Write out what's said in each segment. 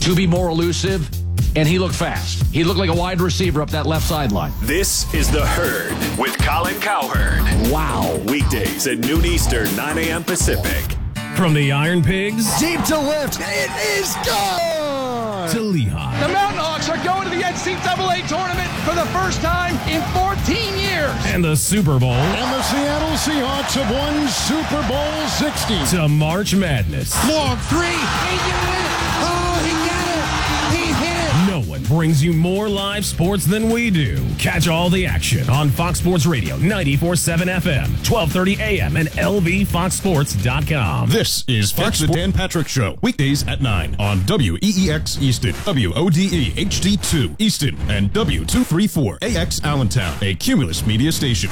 to be more elusive, and he looked fast. He looked like a wide receiver up that left sideline. This is The Herd with Colin Cowherd. Wow. Weekdays at noon Eastern, 9 a.m. Pacific. From the Iron Pigs deep to left, it is gone! to Lehigh. The Mountain Hawks are going to the NCAA tournament for the first time in 14 years. And the Super Bowl. And the Seattle Seahawks have won Super Bowl 60. To March Madness. Long three. He did it. Oh, he got it. He hit it. No one brings you more live sports than we do. Catch all the action on Fox Sports Radio, 94.7 FM, 12:30 a.m. and lvfoxsports.com. This is Fox the Dan Patrick Show, weekdays at 9 on WEEX Easton, WODE HD2 Easton, and W234AX Allentown, a Cumulus media station.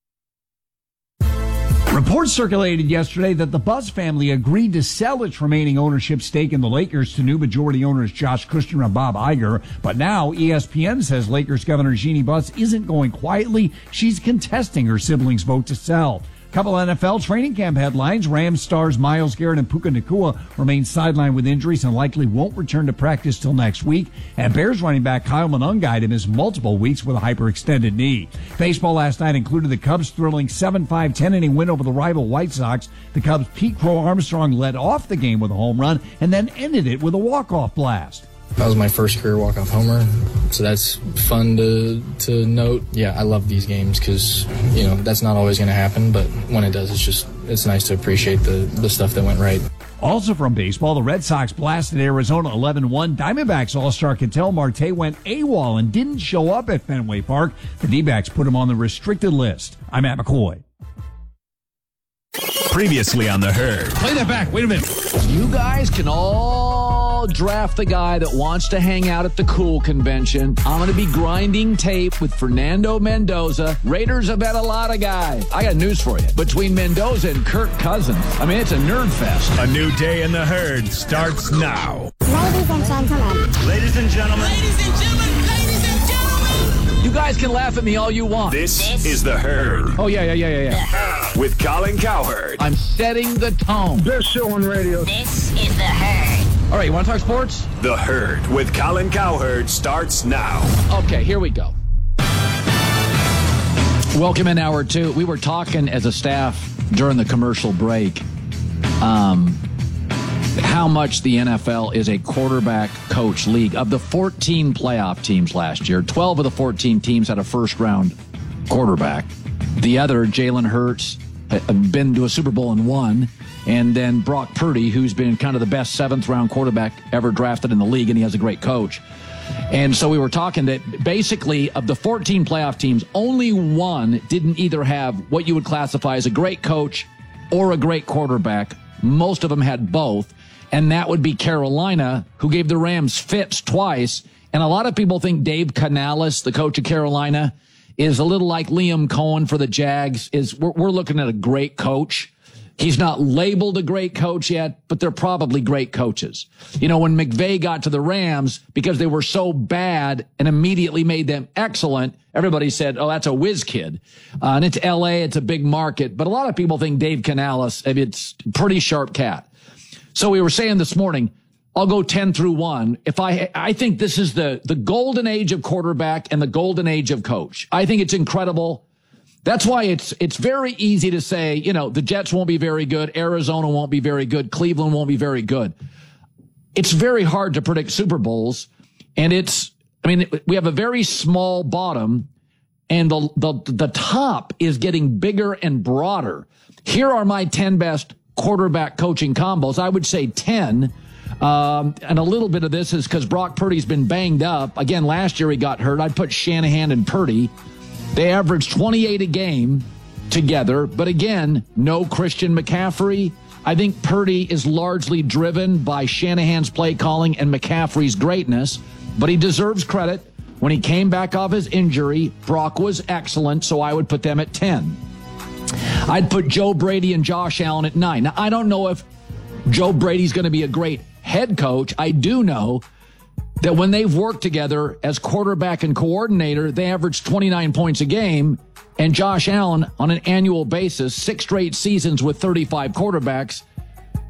Reports circulated yesterday that the Buzz family agreed to sell its remaining ownership stake in the Lakers to new majority owners Josh Kushner and Bob Iger. But now ESPN says Lakers Governor Jeannie Buss isn't going quietly. She's contesting her siblings' vote to sell. Couple NFL training camp headlines. Rams stars Myles Garrett and Puka Nacua remain sidelined with injuries and likely won't return to practice till next week. And Bears running back Kyle Monangai to miss multiple weeks with a hyperextended knee. Baseball last night included the Cubs' thrilling 7-5 10-inning win over the rival White Sox. The Cubs' Pete Crow Armstrong led off the game with a home run and then ended it with a walk-off blast. That was my first career walk-off homer, so that's fun to note. Yeah, I love these games because, that's not always going to happen, but when it does, it's nice to appreciate the stuff that went right. Also from baseball, the Red Sox blasted Arizona 11-1. Diamondbacks All-Star Ketel Marte went AWOL and didn't show up at Fenway Park. The D-backs put him on the restricted list. I'm Matt McCoy. Previously on The Herd. Play that back. Wait a minute. You guys can all draft the guy that wants to hang out at the Cool Convention. I'm going to be grinding tape with Fernando Mendoza. Raiders have had a lot of guys. I got news for you. Between Mendoza and Kirk Cousins, it's a nerd fest. A new day in The Herd starts now. Ladies and gentlemen. Ladies and gentlemen. Ladies and gentlemen. Ladies and gentlemen. You guys can laugh at me all you want. This is The Herd. Oh, yeah. With Colin Cowherd. I'm setting the tone. Best show on radio. This is The Herd. All right, you want to talk sports? The Herd with Colin Cowherd starts now. Okay, here we go. Welcome in hour two. We were talking as a staff during the commercial break how much the NFL is a quarterback coach league. Of the 14 playoff teams last year, 12 of the 14 teams had a first-round quarterback. The other, Jalen Hurts, been to a Super Bowl and won. And then Brock Purdy, who's been kind of the best seventh-round quarterback ever drafted in the league, and he has a great coach. And so we were talking that basically of the 14 playoff teams, only one didn't either have what you would classify as a great coach or a great quarterback. Most of them had both, and that would be Carolina, who gave the Rams fits twice. And a lot of people think Dave Canales, the coach of Carolina, is a little like Liam Cohen for the Jags. We're looking at a great coach. He's not labeled a great coach yet, but they're probably great coaches. When McVay got to the Rams, because they were so bad and immediately made them excellent, everybody said, oh, that's a whiz kid. And it's L.A., it's a big market. But a lot of people think Dave Canales, it's a pretty sharp cat. So we were saying this morning, I'll go 10 through 1. I think this is the golden age of quarterback and the golden age of coach. I think it's incredible. That's why it's very easy to say, the Jets won't be very good, Arizona won't be very good, Cleveland won't be very good. It's very hard to predict Super Bowls, and we have a very small bottom, and the top is getting bigger and broader. Here are my 10 best quarterback coaching combos. I would say 10. And a little bit of this is because Brock Purdy's been banged up. Again, last year he got hurt. I'd put Shanahan and Purdy. They average 28 a game together. But again, no Christian McCaffrey. I think Purdy is largely driven by Shanahan's play calling and McCaffrey's greatness. But he deserves credit. When he came back off his injury, Brock was excellent, so I would put them at 10. I'd put Joe Brady and Josh Allen at 9. Now, I don't know if Joe Brady's going to be a great head coach. I do know that when they've worked together as quarterback and coordinator, they average 29 points a game. And Josh Allen, on an annual basis, 6 straight seasons with 35 quarterbacks,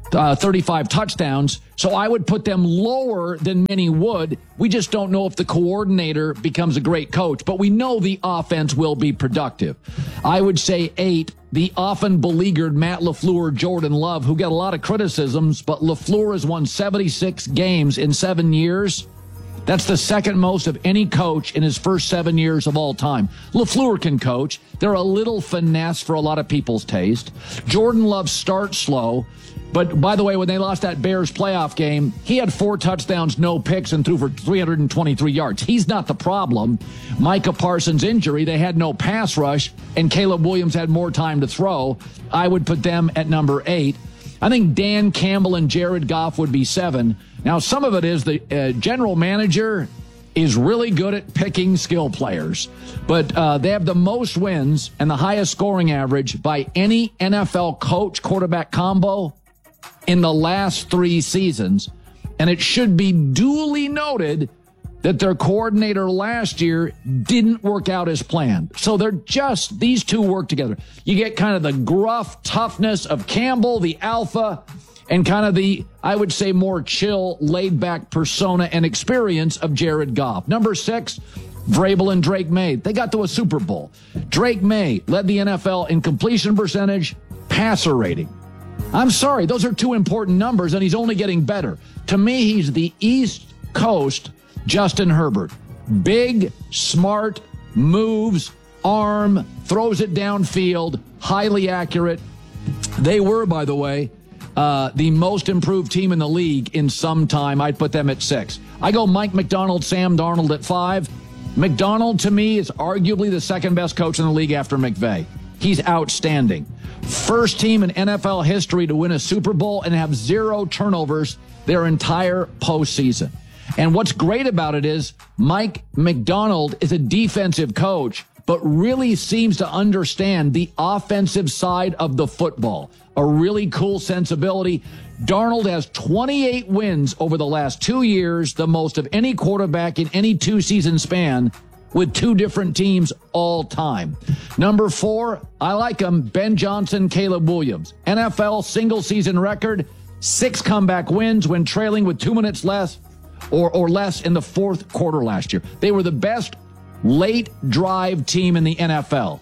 35 touchdowns. So I would put them lower than many would. We just don't know if the coordinator becomes a great coach, but we know the offense will be productive. I would say 8. The often beleaguered Matt LaFleur, Jordan Love, who got a lot of criticisms, but LaFleur has won 76 games in 7 years. That's the second most of any coach in his first 7 years of all time. LaFleur can coach. They're a little finesse for a lot of people's taste. Jordan Love starts slow. But, by the way, when they lost that Bears playoff game, he had 4 touchdowns, no picks, and threw for 323 yards. He's not the problem. Micah Parsons' injury, they had no pass rush, and Caleb Williams had more time to throw. I would put them at number 8. I think Dan Campbell and Jared Goff would be 7. Now, some of it is the general manager is really good at picking skill players. But they have the most wins and the highest scoring average by any NFL coach-quarterback combo in the last 3 seasons. And it should be duly noted that their coordinator last year didn't work out as planned. So these two work together. You get kind of the gruff toughness of Campbell, the alpha, and kind of the, I would say, more chill, laid-back persona and experience of Jared Goff. Number 6, Vrabel and Drake May. They got to a Super Bowl. Drake May led the NFL in completion percentage, passer rating. I'm sorry, those are 2 important numbers, and he's only getting better. To me, he's the East Coast Justin Herbert. Big, smart, moves, arm, throws it downfield, highly accurate. They were, by the way, the most improved team in the league in some time. I'd put them at 6. I go Mike McDonald, Sam Darnold at 5. McDonald, to me, is arguably the second best coach in the league after McVay. He's outstanding. First team in NFL history to win a Super Bowl and have 0 turnovers their entire postseason. And what's great about it is Mike McDonald is a defensive coach, but really seems to understand the offensive side of the football. A really cool sensibility. Darnold has 28 wins over the last 2 years, the most of any quarterback in any 2-season span, with 2 different teams all time. Number 4, I like him, Ben Johnson, Caleb Williams. NFL single-season record, 6 comeback wins when trailing with 2 minutes less or less in the 4th quarter last year. They were the best late drive team in the NFL.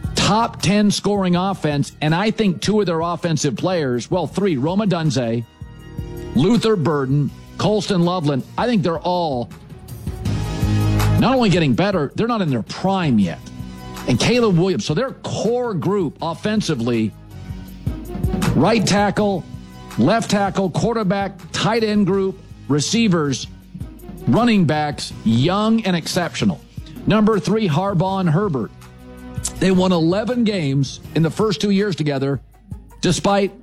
Top 10 scoring offense, and I think 2 of their offensive players, 3, Rome Odunze, Luther Burden, Colston Loveland, I think they're all not only getting better, they're not in their prime yet. And Caleb Williams, so their core group offensively, right tackle, left tackle, quarterback, tight end group, receivers, running backs, young and exceptional. Number 3, Harbaugh and Herbert. They won 11 games in the first 2 years together, despite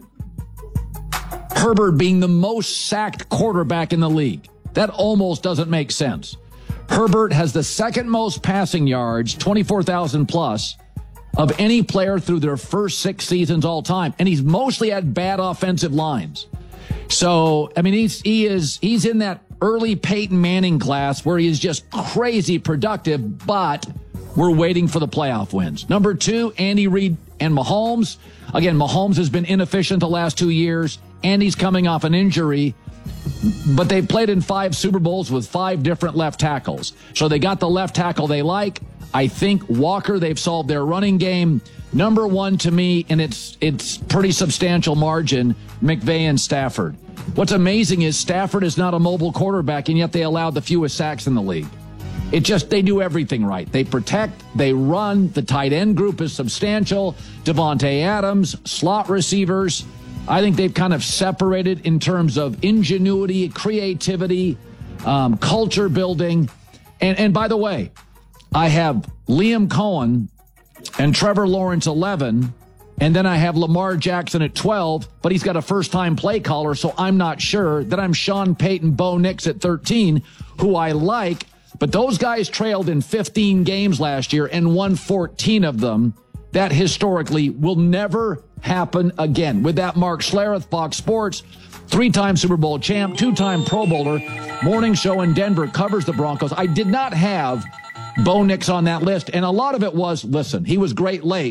Herbert being the most sacked quarterback in the league. That almost doesn't make sense. Herbert has the second most passing yards, 24,000 plus, of any player through their first 6 seasons all time. And he's mostly had bad offensive lines. So, I mean, he's in that early Peyton Manning class where he is just crazy productive, but we're waiting for the playoff wins. Number 2, Andy Reid and Mahomes. Again, Mahomes has been inefficient the last 2 years. Andy's coming off an injury. But they've played in 5 Super Bowls with 5 different left tackles. So they got the left tackle they like. I think Walker, they've solved their running game. Number 1 to me, and it's pretty substantial margin, McVay and Stafford. What's amazing is Stafford is not a mobile quarterback, and yet they allowed the fewest sacks in the league. They do everything right. They protect, they run, the tight end group is substantial. Devontae Adams, slot receivers. I think they've kind of separated in terms of ingenuity, creativity, culture building. And by the way, I have Liam Cohen and Trevor Lawrence 11, and then I have Lamar Jackson at 12, but he's got a first-time play caller, so I'm not sure. Then I'm Sean Payton, Bo Nix at 13, who I like, but those guys trailed in 15 games last year and won 14 of them. That historically will never happen again. With that, Mark Schlereth, Fox Sports, 3-time Super Bowl champ, 2-time Pro Bowler, morning show in Denver, covers the Broncos. I did not have Bo Nix on that list, and a lot of it was, listen, he was great late,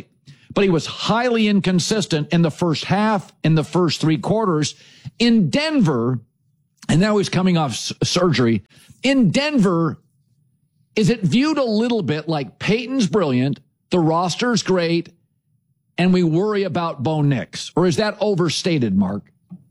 but he was highly inconsistent in the first half, in the first three quarters. In Denver, and now he's coming off surgery, in Denver, is it viewed a little bit like Peyton's brilliant, the roster's great, and we worry about Bo Nix? Or is that overstated, Mark?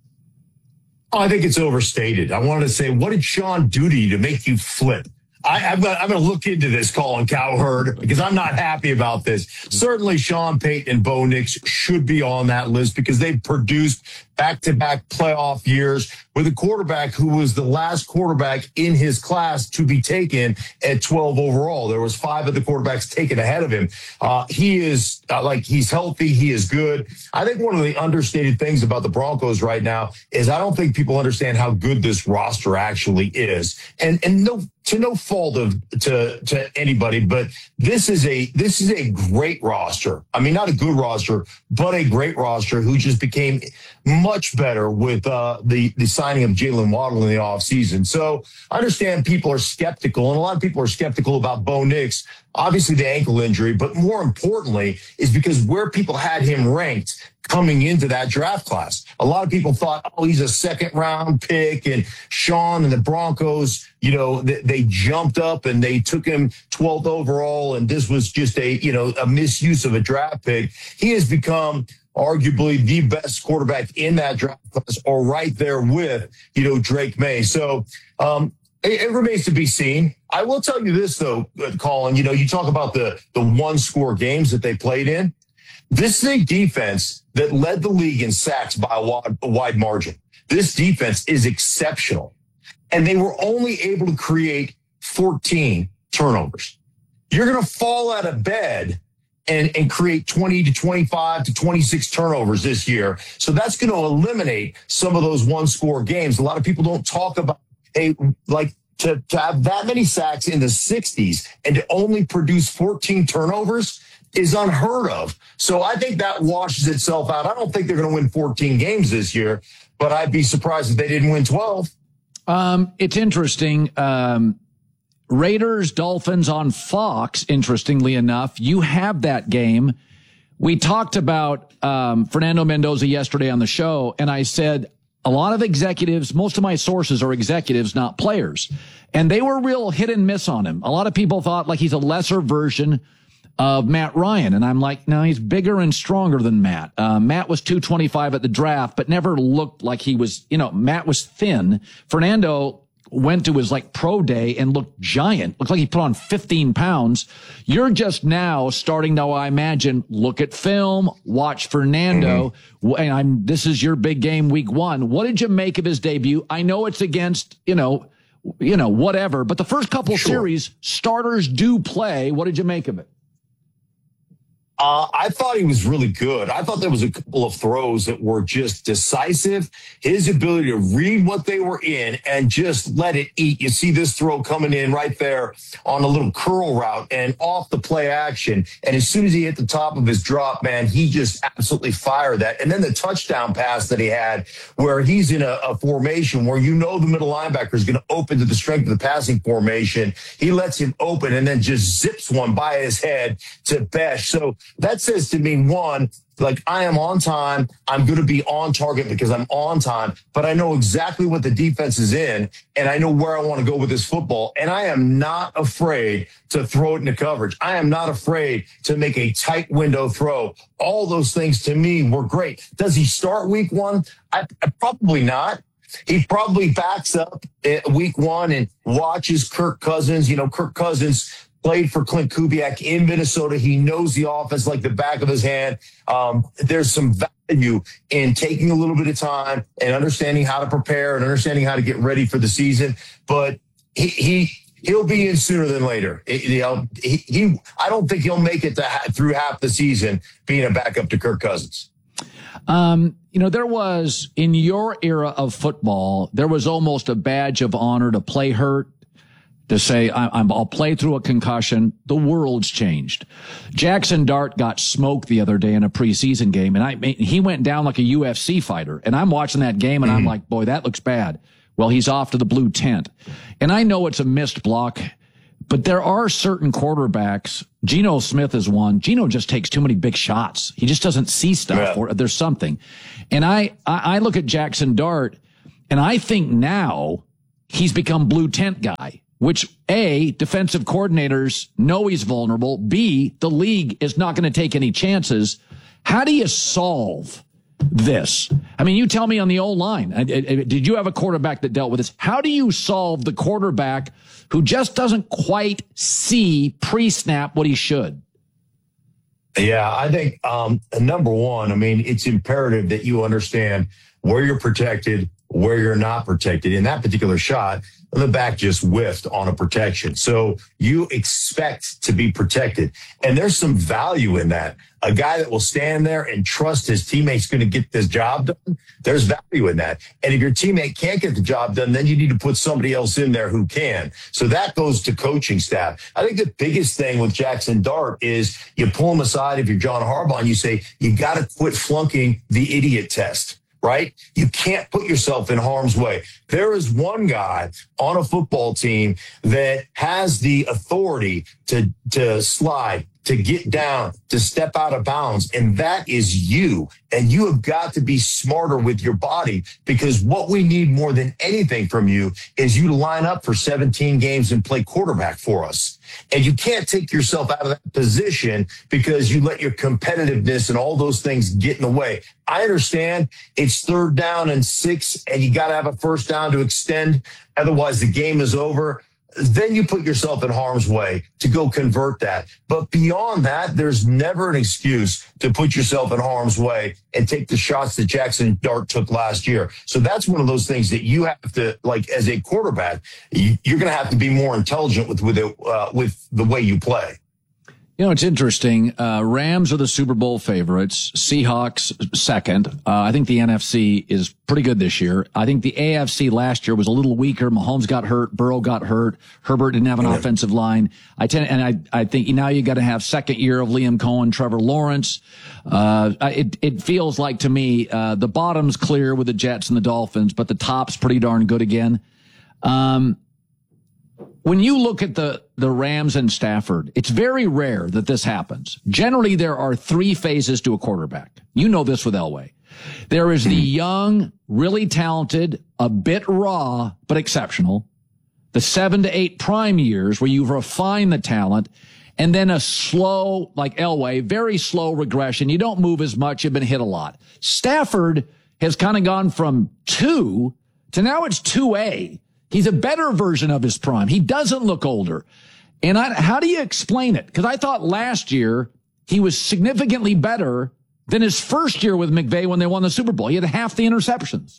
Oh, I think it's overstated. I wanted to say, what did Sean do to you to make you flip? I'm going to look into this, Colin Cowherd, because I'm not happy about this. Certainly, Sean Payton and Bo Nix should be on that list because they've produced back-to-back playoff years with a quarterback who was the last quarterback in his class to be taken at 12 overall. There was 5 of the quarterbacks taken ahead of him. He is he's healthy. He is good. I think one of the understated things about the Broncos right now is I don't think people understand how good this roster actually is. And no fault to anybody, but this is a great roster. I mean, not a good roster, but a great roster who just became much better with the signing of Jalen Waddle in the offseason. So I understand people are skeptical, and a lot of people are skeptical about Bo Nix, obviously the ankle injury, but more importantly is because where people had him ranked coming into that draft class. A lot of people thought, oh, he's a second-round pick, and Sean and the Broncos, they jumped up and they took him 12th overall, and this was just a misuse of a draft pick. He has become arguably the best quarterback in that draft class, or right there with, Drake May. So it remains to be seen. I will tell you this, though, Colin, you talk about the one-score games that they played in. This is a defense that led the league in sacks by a wide margin. This defense is exceptional. And they were only able to create 14 turnovers. You're going to fall out of bed and create 20 to 25 to 26 turnovers this year. So that's going to eliminate some of those one-score games. A lot of people don't talk about, to have that many sacks in the 60s and to only produce 14 turnovers is unheard of. So I think that washes itself out. I don't think they're going to win 14 games this year, but I'd be surprised if they didn't win 12. It's interesting. Raiders, Dolphins on Fox, interestingly enough. You have that game. We talked about Fernando Mendoza yesterday on the show, and I said a lot of executives, most of my sources are executives, not players. And they were real hit and miss on him. A lot of people thought like he's a lesser version of Matt Ryan. And I'm like, no, he's bigger and stronger than Matt. Matt was 225 at the draft, but never looked like he was, Matt was thin. Fernando went to his pro day and looked giant. Looked like he put on 15 pounds. You're just now starting to, I imagine, look at film, watch Fernando. Mm-hmm. And this is your big game week 1. What did you make of his debut? I know it's against, whatever, but the first couple series, starters do play. What did you make of it? I thought he was really good. I thought there was a couple of throws that were just decisive. His ability to read what they were in and just let it eat. You see this throw coming in right there on a little curl route and off the play action. And as soon as he hit the top of his drop, man, he just absolutely fired that. And then the touchdown pass that he had where he's in a formation where the middle linebacker is going to open to the strength of the passing formation. He lets him open and then just zips one by his head to Besh. So that says to me, one, I am on time. I'm going to be on target because I'm on time, but I know exactly what the defense is in, and I know where I want to go with this football. And I am not afraid to throw it into coverage. I am not afraid to make a tight window throw. All those things to me were great. Does he start week 1? I probably not. He probably backs up at week 1 and watches Kirk Cousins. Kirk Cousins played for Clint Kubiak in Minnesota. He knows the offense like the back of his hand. There's some value in taking a little bit of time and understanding how to prepare and understanding how to get ready for the season. But he'll be in sooner than later. I don't think he'll make it through half the season being a backup to Kirk Cousins. There was, in your era of football, there was almost a badge of honor to play hurt, to say, I'll play through a concussion. The world's changed. Jackson Dart got smoked the other day in a preseason game, and he went down like a UFC fighter. And I'm watching that game, and I'm like, boy, that looks bad. Well, he's off to the blue tent. And I know it's a missed block, But there are certain quarterbacks. Geno Smith is one. Geno just takes too many big shots. He just doesn't see stuff. Or there's something. And I look at Jackson Dart, and I think now he's become blue tent guy, which A, defensive coordinators know he's vulnerable. B, the league is not going to take any chances. How do you solve this? I mean, you tell me on the O-line. Did you have a quarterback that dealt with this? How do you solve the quarterback who just doesn't quite see pre-snap what he should? Yeah, I think number one, I mean, it's imperative that you understand where you're protected, where you're not protected. In that particular shot, the back just whiffed on a protection. So you expect to be protected. And there's some value in that. A guy that will stand there and trust his teammate's going to get this job done, there's value in that. And if your teammate can't get the job done, then you need to put somebody else in there who can. So that goes to coaching staff. I think the biggest thing with Jackson Dart is you pull him aside if you're John Harbaugh and you say, you got to quit flunking the idiot test. Right? You can't put yourself in harm's way. There is one guy on a football team that has the authority to slide, to get down, to step out of bounds, and that is you. And you have got to be smarter with your body, because what we need more than anything from you is you to line up for 17 games and play quarterback for us. And you can't take yourself out of that position because you let your competitiveness and all those things get in the way. I understand it's 3rd down and 6, and you got to have a 1st down to extend. Otherwise, the game is over. Then you put yourself in harm's way to go convert that. But beyond that, there's never an excuse to put yourself in harm's way and take the shots that Jackson Dart took last year. So that's one of those things that you have to, like, as a quarterback, you're going to have to be more intelligent with the way you play. You know, it's interesting. Rams are the Super Bowl favorites. Seahawks second. I think the NFC is pretty good this year. I think the AFC last year was a little weaker. Mahomes got hurt. Burrow got hurt. Herbert didn't have an offensive line. I think now you got to have second year of Liam Cohen, Trevor Lawrence. It feels like to me, the bottom's clear with the Jets and the Dolphins, but the top's pretty darn good again. When you look at the Rams and Stafford, it's very rare that this happens. Generally, there are 3 phases to a quarterback. You know this with Elway. There is the young, really talented, a bit raw, but exceptional. The 7 to 8 prime years where you've refined the talent. And then a slow, like Elway, very slow regression. You don't move as much. You've been hit a lot. Stafford has kind of gone from 2 to now it's 2A. He's a better version of his prime. He doesn't look older. And how do you explain it? Because I thought last year he was significantly better than his first year with McVay when they won the Super Bowl. He had half the interceptions.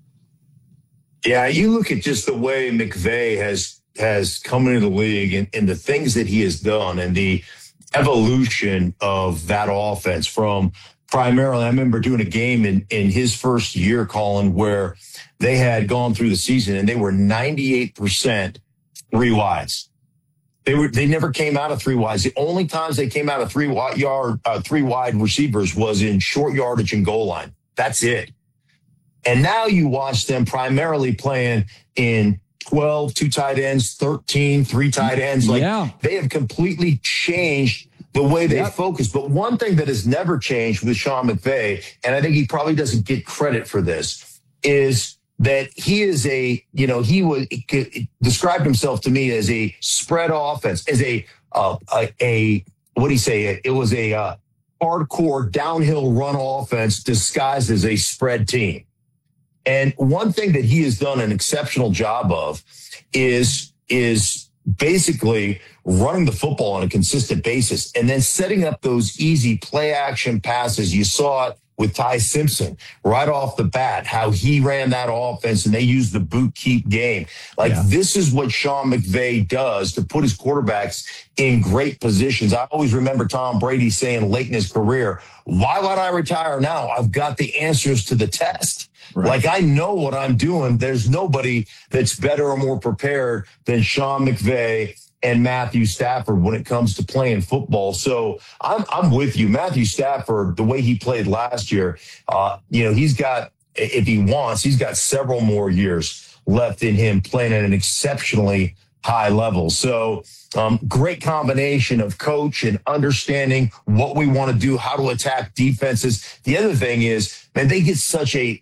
Yeah, you look at just the way McVay has come into the league and the things that he has done and the evolution of that offense from primarily, I remember doing a game in his first year, Colin, where they had gone through the season and they were 98% 3 wides. They never came out of 3 wides. The only times they came out of 3 wide receivers was in short yardage and goal line. That's it. And now you watch them primarily playing in 12, 2 tight ends, 13, 3 tight ends. They have completely changed the way they focus. But one thing that has never changed with Sean McVay, and I think he probably doesn't get credit for this, is that he is he described himself to me as a spread offense, as a what do you say? It was a hardcore downhill run offense disguised as a spread team. And one thing that he has done an exceptional job of is basically running the football on a consistent basis and then setting up those easy play action passes. You saw it with Ty Simpson right off the bat, how he ran that offense and they used the boot keep game. This is what Sean McVay does to put his quarterbacks in great positions. I always remember Tom Brady saying late in his career, why would I retire now? I've got the answers to the test. Right. I know what I'm doing. There's nobody that's better or more prepared than Sean McVay and Matthew Stafford when it comes to playing football. So I'm with you. Matthew Stafford, the way he played last year, he's got, if he wants, he's got several more years left in him playing at an exceptionally high level. So great combination of coach and understanding what we want to do, how to attack defenses. The other thing is, man, they get such an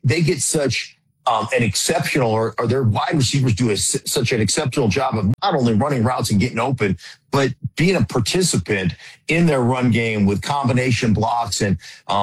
exceptional, or their wide receivers do such an exceptional job of not only running routes and getting open, but being a participant in their run game with combination blocks and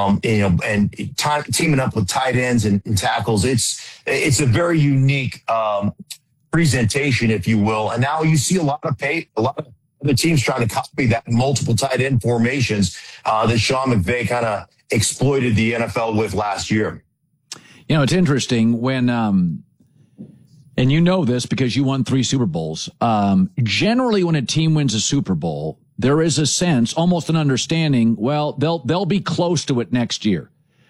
teaming up with tight ends and tackles. It's a very unique presentation, if you will. And now you see a lot of the teams trying to copy that multiple tight end formations that Sean McVay kind of exploited the NFL with last year. You know, it's interesting when, and you know this because you won 3 Super Bowls. Generally, when a team wins a Super Bowl, there is a sense, almost an understanding, well, they'll be close to it next year.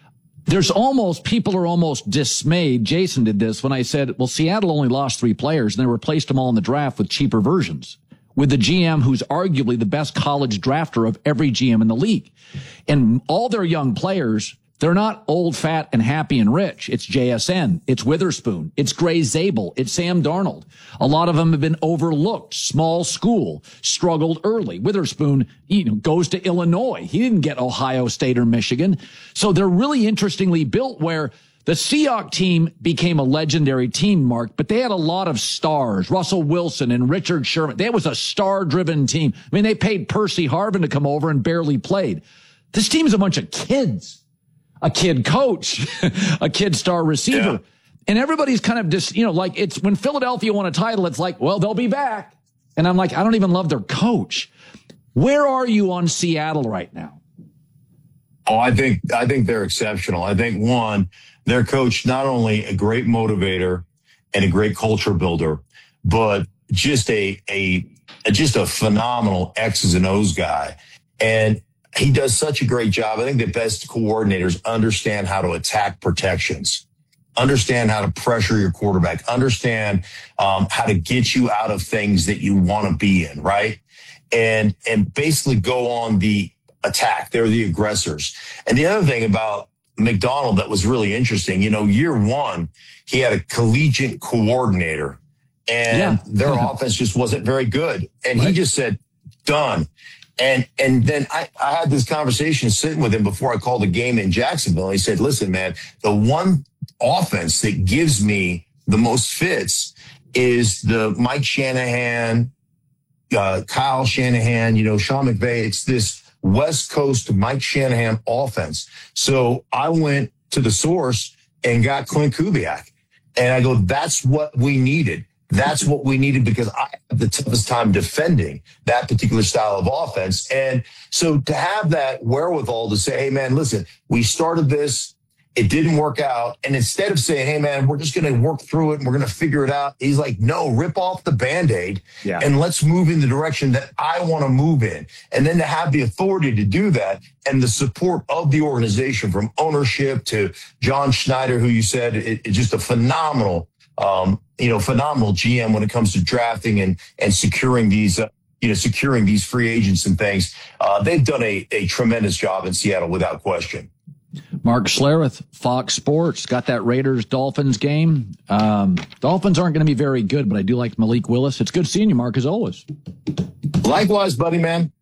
People are almost dismayed. Jason did this when I said, well, Seattle only lost 3 players and they replaced them all in the draft with cheaper versions, with the GM who's arguably the best college drafter of every GM in the league. And all their young players, they're not old, fat, and happy and rich. It's JSN. It's Witherspoon. It's Gray Zabel. It's Sam Darnold. A lot of them have been overlooked. Small school, struggled early. Witherspoon, goes to Illinois. He didn't get Ohio State or Michigan. So they're really interestingly built, where the Seahawks team became a legendary team, Mark, but they had a lot of stars. Russell Wilson and Richard Sherman. That was a star-driven team. I mean, they paid Percy Harvin to come over and barely played. This team is a bunch of kids. A kid coach, a kid star receiver. Yeah. And everybody's kind of just, like it's when Philadelphia won a title, it's like, well, they'll be back. And I'm like, I don't even love their coach. Where are you on Seattle right now? Oh, I think they're exceptional. I think, one, their coach, not only a great motivator and a great culture builder, but just a phenomenal X's and O's guy. And he does such a great job. I think the best coordinators understand how to attack protections, understand how to pressure your quarterback, understand how to get you out of things that you want to be in, right? And basically go on the attack. They're the aggressors. And the other thing about McDonald that was really interesting, year one, he had a collegiate coordinator, and their offense just wasn't very good. And he just said, done. And then I had this conversation sitting with him before I called the game in Jacksonville. And he said, listen, man, the one offense that gives me the most fits is the Mike Shanahan, Kyle Shanahan, Sean McVay. It's this West Coast Mike Shanahan offense. So I went to the source and got Clint Kubiak. And I go, that's what we needed. That's what we needed, because I have the toughest time defending that particular style of offense. And so to have that wherewithal to say, hey, man, listen, we started this. It didn't work out. And instead of saying, hey, man, we're just going to work through it and we're going to figure it out, he's like, no, rip off the Band-Aid and let's move in the direction that I want to move in. And then to have the authority to do that and the support of the organization, from ownership to John Schneider, who you said it's just a phenomenal GM when it comes to drafting and securing these, securing these free agents and things. They've done a tremendous job in Seattle without question. Mark Schlereth, Fox Sports, got that Raiders-Dolphins game. Dolphins aren't going to be very good, but I do like Malik Willis. It's good seeing you, Mark, as always. Likewise, buddy, man.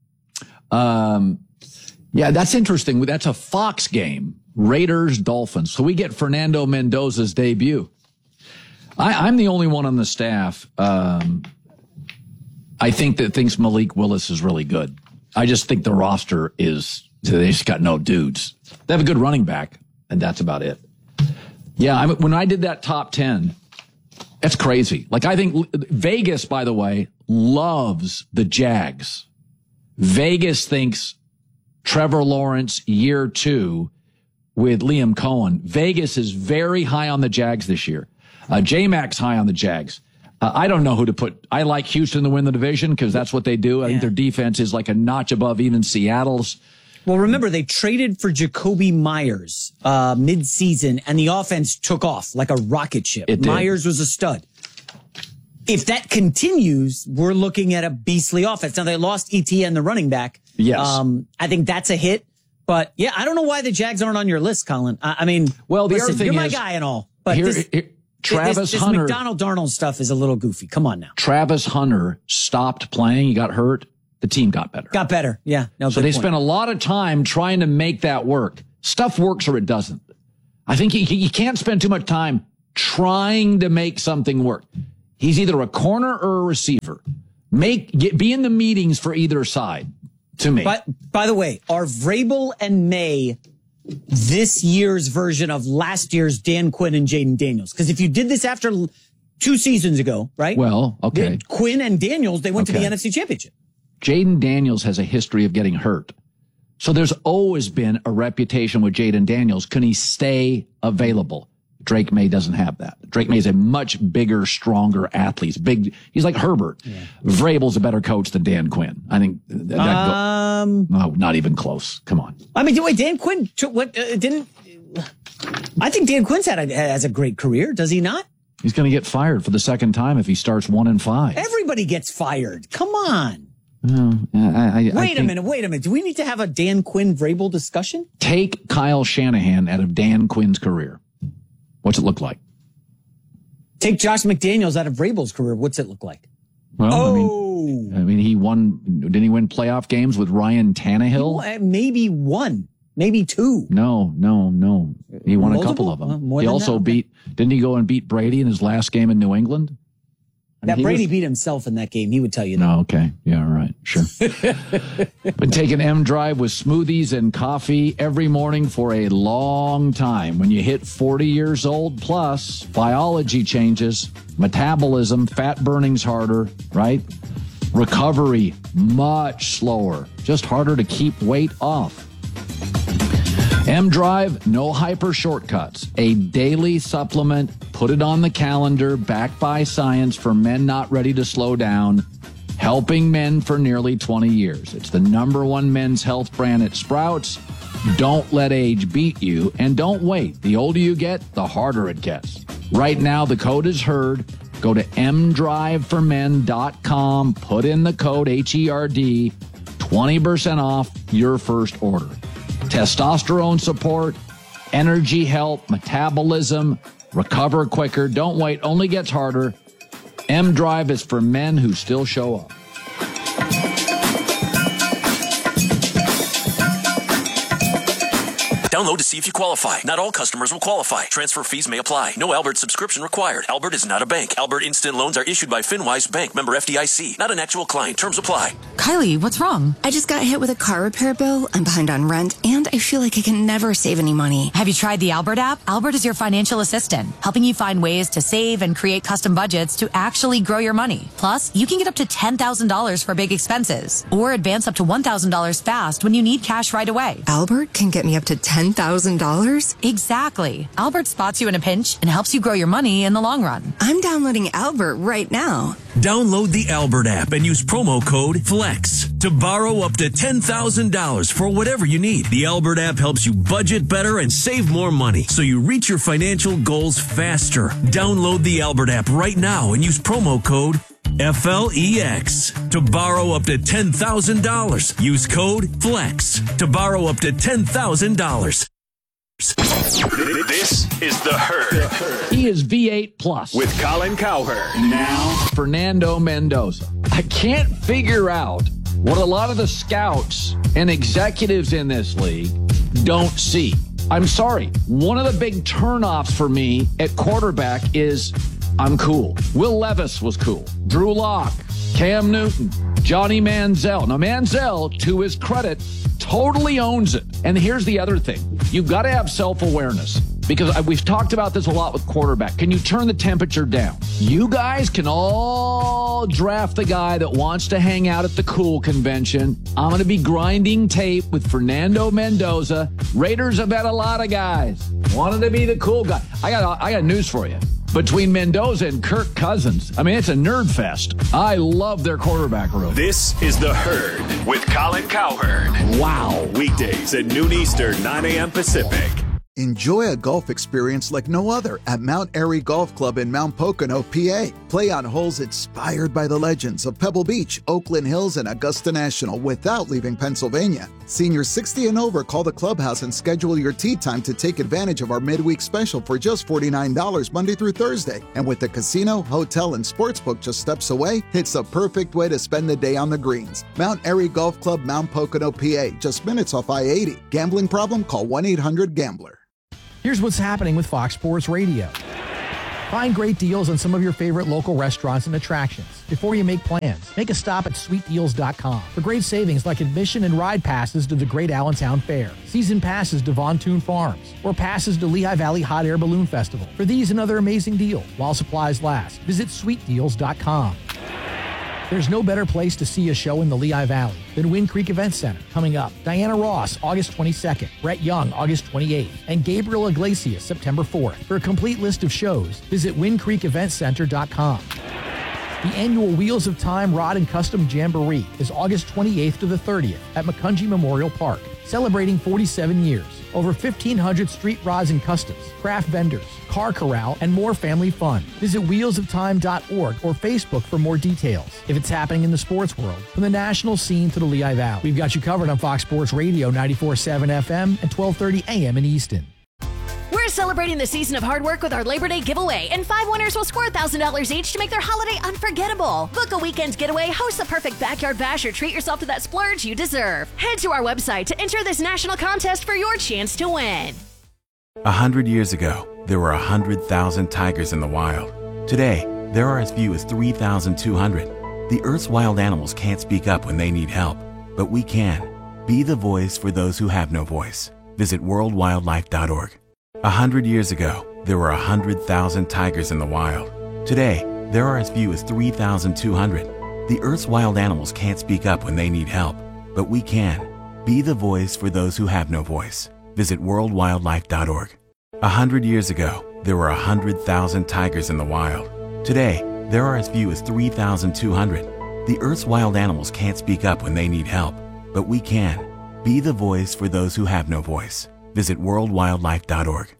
Yeah, that's interesting. That's a Fox game, Raiders-Dolphins. So we get Fernando Mendoza's debut. I'm the only one on the staff, I think, that thinks Malik Willis is really good. I just think the roster they just got no dudes. They have a good running back, and that's about it. Yeah, when I did that top 10, that's crazy. Like, I think Vegas, by the way, loves the Jags. Vegas thinks Trevor Lawrence year 2 with Liam Cohen. Vegas is very high on the Jags this year. J-Mac's high on the Jags. I don't know who to put. I like Houston to win the division because that's what they do. I think their defense is like a notch above even Seattle's. Well, remember, they traded for Jacoby Myers mid-season, and the offense took off like a rocket ship. Myers was a stud. If that continues, we're looking at a beastly offense. Now, they lost ETN, the running back. Yes. I think that's a hit. But, yeah, I don't know why the Jags aren't on your list, Colin. I mean, well, the listen, other thing you're my is, guy and all. But Travis this Hunter. McDonald Darnold stuff is a little goofy. Come on now. Travis Hunter stopped playing. He got hurt. The team got better. Got better. Yeah. No, so they point. spent a lot of time trying to make that work. Stuff works or it doesn't. I think you can't spend too much time trying to make something work. He's either a corner or a receiver. Be in the meetings for either side, to me. But by the way, are Vrabel and May this year's version of last year's Dan Quinn and Jaden Daniels? Because if you did this after 2 seasons ago, right? Well, okay. Quinn and Daniels, they went to the NFC Championship. Jaden Daniels has a history of getting hurt. So there's always been a reputation with Jaden Daniels. Can he stay available? Drake May doesn't have that. Drake May is a much bigger, stronger athlete. He's like Herbert. Yeah. Vrabel's a better coach than Dan Quinn. I think. No, not even close. Come on. I mean, wait, Dan Quinn I think Dan Quinn has a great career. Does he not? He's going to get fired for the second time if he starts 1-5. Everybody gets fired. Come on. Wait a minute. Do we need to have a Dan Quinn Vrabel discussion? Take Kyle Shanahan out of Dan Quinn's career. What's it look like? Take Josh McDaniels out of Vrabel's career. What's it look like? Well, I mean, he won. Didn't he win playoff games with Ryan Tannehill? Maybe 1, maybe 2. No. He won a couple of them. He also didn't he go and beat Brady in his last game in New England? Brady beat himself in that game. He would tell you that. Oh, okay. Yeah, all right. Sure. Been taking M Drive with smoothies and coffee every morning for a long time. When you hit 40 years old plus, biology changes, metabolism, fat burning's harder, right? Recovery, much slower, just harder to keep weight off. M Drive, no hyper shortcuts. A daily supplement. Put it on the calendar, backed by science for men not ready to slow down. Helping men for nearly 20 years. It's the #1 men's health brand at Sprouts. Don't let age beat you, and don't wait. The older you get, the harder it gets. Right now, the code is heard. Go to mdriveformen.com. Put in the code HERD. 20% off your first order. Testosterone support, energy help, metabolism, recover quicker. Don't wait. Only gets harder. M Drive is for men who still show up. Download to see if you qualify. Not all customers will qualify. Transfer fees may apply. No Albert subscription required. Albert is not a bank. Albert Instant Loans are issued by FinWise Bank, member FDIC. Not an actual client. Terms apply. Kylie, what's wrong? I just got hit with a car repair bill. I'm behind on rent, and I feel like I can never save any money. Have you tried the Albert app? Albert is your financial assistant, helping you find ways to save and create custom budgets to actually grow your money. Plus, you can get up to $10,000 for big expenses, or advance up to $1,000 fast when you need cash right away. Albert can get me up to $10,000? Exactly. Albert spots you in a pinch and helps you grow your money in the long run. I'm downloading Albert right now. Download the Albert app and use promo code FLEX to borrow up to $10,000 for whatever you need. The Albert app helps you budget better and save more money so you reach your financial goals faster. Download the Albert app right now and use promo code FLEX to borrow up to $10,000. Use code FLEX to borrow up to $10,000. This is The Herd. He is V8 Plus. With Colin Cowherd. Now, Fernando Mendoza. I can't figure out what a lot of the scouts and executives in this league don't see. I'm sorry. One of the big turnoffs for me at quarterback is I'm cool. Will Levis was cool. Drew Lock, Cam Newton, Johnny Manziel. Now, Manziel, to his credit, totally owns it. And here's the other thing. You've got to have self-awareness. Because we've talked about this a lot with quarterback. Can you turn the temperature down? You guys can all draft the guy that wants to hang out at the cool convention. I'm going to be grinding tape with Fernando Mendoza. Raiders have had a lot of guys. Wanted to be the cool guy. I got news for you. Between Mendoza and Kirk Cousins, I mean, it's a nerd fest. I love their quarterback room. This is The Herd with Colin Cowherd. Wow. Weekdays at noon Eastern, 9 a.m. Pacific. Enjoy a golf experience like no other at Mount Airy Golf Club in Mount Pocono, PA. Play on holes inspired by the legends of Pebble Beach, Oakland Hills, and Augusta National without leaving Pennsylvania. Seniors 60 and over, call the clubhouse and schedule your tee time to take advantage of our midweek special for just $49 Monday through Thursday. And with the casino, hotel, and sportsbook just steps away, it's a perfect way to spend the day on the greens. Mount Airy Golf Club, Mount Pocono, PA, just minutes off I-80. Gambling problem? Call 1-800-GAMBLER. Here's what's happening with Fox Sports Radio. Find great deals on some of your favorite local restaurants and attractions. Before you make plans, make a stop at sweetdeals.com for great savings like admission and ride passes to the Great Allentown Fair, season passes to Von Toon Farms, or passes to Lehigh Valley Hot Air Balloon Festival. For these and other amazing deals, while supplies last, visit sweetdeals.com. There's no better place to see a show in the Lehigh Valley than Wind Creek Event Center. Coming up, Diana Ross, August 22nd, Brett Young, August 28th, and Gabriel Iglesias, September 4th. For a complete list of shows, visit windcreekeventcenter.com. The annual Wheels of Time Rod and Custom Jamboree is August 28th to the 30th at McCungie Memorial Park, celebrating 47 years. Over 1,500 street rods and customs, craft vendors, car corral, and more family fun. Visit wheelsoftime.org or Facebook for more details. If it's happening in the sports world, from the national scene to the Lehigh Valley, we've got you covered on Fox Sports Radio 94.7 FM and 1230 AM in Easton. We're celebrating the season of hard work with our Labor Day giveaway, and 5 winners will score $1,000 each to make their holiday unforgettable. Book a weekend getaway, host the perfect backyard bash, or treat yourself to that splurge you deserve. Head to our website to enter this national contest for your chance to win. 100 years ago, there were 100,000 tigers in the wild. Today, there are as few as 3,200. The Earth's wild animals can't speak up when they need help, but we can. Be the voice for those who have no voice. Visit worldwildlife.org. 100 years ago, there were 100,000 tigers in the wild. Today, there are as few as 3,200. The Earth's wild animals can't speak up when they need help, but we can. Be the voice for those who have no voice. Visit worldwildlife.org. 100 years ago, there were 100,000 tigers in the wild. Today, there are as few as 3,200. The Earth's wild animals can't speak up when they need help, but we can. Be the voice for those who have no voice. Visit worldwildlife.org.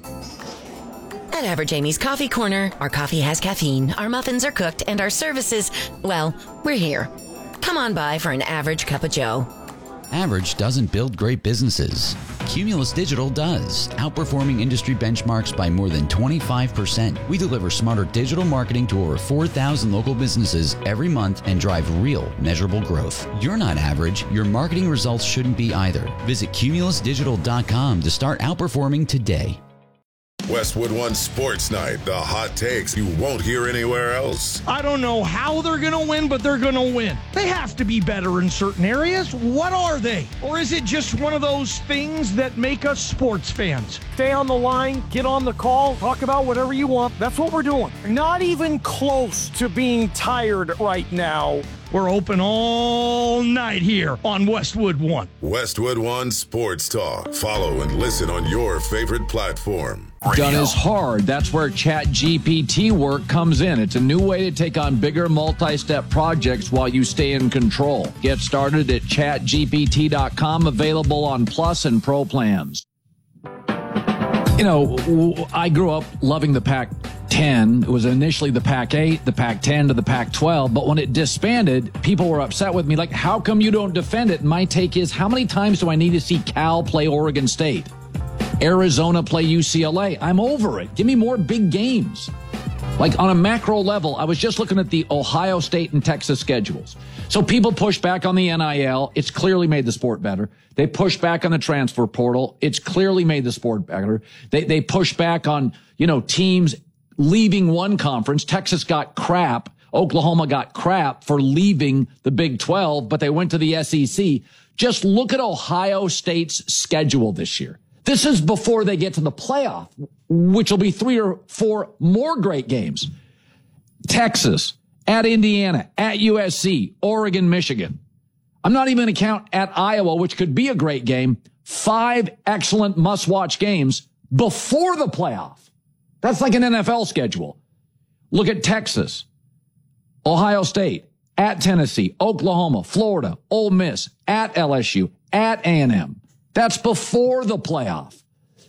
At Average Amy's Coffee Corner, our coffee has caffeine, our muffins are cooked, and our services, well, we're here. Come on by for an average cup of joe. Average doesn't build great businesses. Cumulus Digital does, outperforming industry benchmarks by more than 25%. We deliver smarter digital marketing to over 4,000 local businesses every month and drive real, measurable growth. You're not average. Your marketing results shouldn't be either. Visit cumulusdigital.com to start outperforming today. Westwood One Sports Night, the hot takes you won't hear anywhere else. I don't know how they're going to win, but they're going to win. They have to be better in certain areas. What are they? Or is it just one of those things that make us sports fans? Stay on the line, get on the call, talk about whatever you want. That's what we're doing. Not even close to being tired right now. We're open all night here on Westwood One. Westwood One Sports Talk. Follow and listen on your favorite platform. Done is hard. That's where ChatGPT work comes in. It's a new way to take on bigger multi-step projects while you stay in control. Get started at chatgpt.com, available on Plus and Pro plans. You know, I grew up loving the Pac-10. It was initially the Pac-8, the Pac-10 to the Pac-12, but when it disbanded, people were upset with me, like, how come you don't defend it? And my take is, how many times do I need to see Cal play Oregon State? Arizona play UCLA? I'm over it. Give me more big games. Like, on a macro level, I was just looking at the Ohio State and Texas schedules. So people push back on the NIL. It's clearly made the sport better. They push back on the transfer portal. It's clearly made the sport better. They push back on, you know, teams leaving one conference. Texas got crap. Oklahoma got crap for leaving the Big 12, but they went to the SEC. Just look at Ohio State's schedule this year. This is before they get to the playoff, which will be 3 or 4 more great games. Texas, at Indiana, at USC, Oregon, Michigan. I'm not even going to count at Iowa, which could be a great game. 5 excellent must-watch games before the playoff. That's like an NFL schedule. Look at Texas, Ohio State, at Tennessee, Oklahoma, Florida, Ole Miss, at LSU, at A&M. That's before the playoff.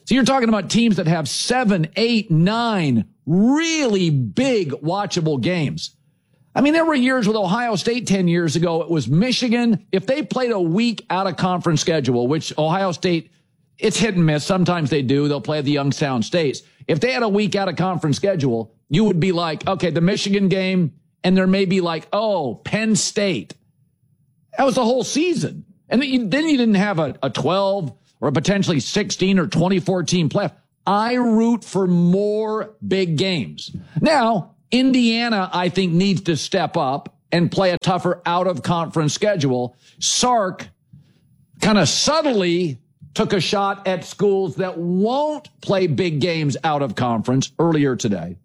So you're talking about teams that have 7, 8, 9 really big watchable games. I mean, there were years with Ohio State 10 years ago. It was Michigan. If they played a week out of conference schedule, which Ohio State, it's hit and miss. Sometimes they do. They'll play the Youngstown States. If they had a week out of conference schedule, you would be like, okay, the Michigan game, and there may be like, oh, Penn State. That was the whole season. And then you didn't have a 12 or a potentially 16 or 24-team playoff. I root for more big games. Now, Indiana, I think, needs to step up and play a tougher out-of-conference schedule. Sark kind of subtly took a shot at schools that won't play big games out of conference earlier today.